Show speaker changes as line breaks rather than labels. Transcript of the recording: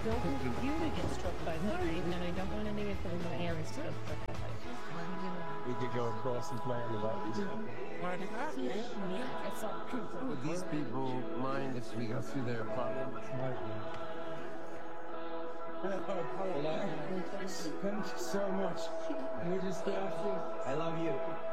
don't want you to get struck by lightning, and I don't want any of my parents to get struck by lightning.
We could go across and play on the lightning.
Would these people mind if we go through their apartment?
Thank you so much. We just got you.
I love you.